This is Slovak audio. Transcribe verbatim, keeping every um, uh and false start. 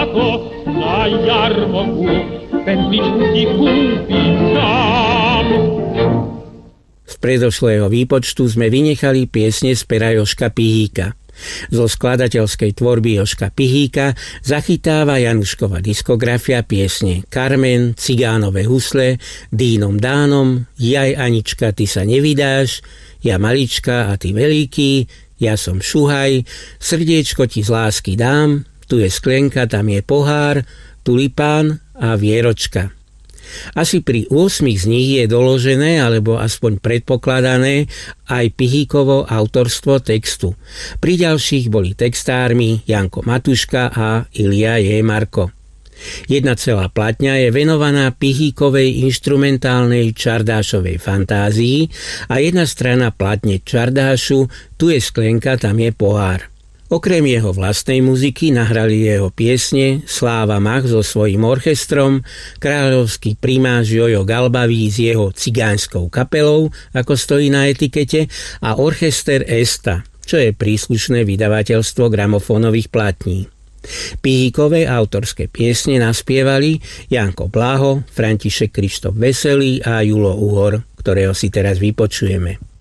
zlato na jarmoku, perličku ti kúpim sám. Z predošlého výpočtu sme vynechali piesne z pera Jožka Pihíka. Zo skladateľskej tvorby Jožka Pihíka zachytáva Januškova diskografia piesne Carmen, Cigánové husle, Dínom dánom, Jaj Anička, ty sa nevydáš, Ja malička a ty veľký, Ja som šuhaj, Srdiečko ti z lásky dám, Tu je sklenka, tam je pohár, Tulipán a Vieročka. Asi pri ôsmich z nich je doložené, alebo aspoň predpokladané, aj Pihíkovo autorstvo textu. Pri ďalších boli textármi Janko Matuška a Ilia Jémarko. Jedna celá platňa je venovaná Pihíkovej inštrumentálnej Čardášovej fantázii a jedna strana platne Čardášu, Tu je sklenka, tam je pohár. Okrem jeho vlastnej muziky nahrali jeho piesne Sláva Mach so svojím orchestrom, kráľovský primáš Jojo Galbavý s jeho cigánskou kapelou, ako stojí na etikete, a orchester Esta, čo je príslušné vydavateľstvo gramofónových platní. Pihíkové autorské piesne naspievali Janko Blaho, František Krištof Veselý a Julo Uhor, ktorého si teraz vypočujeme.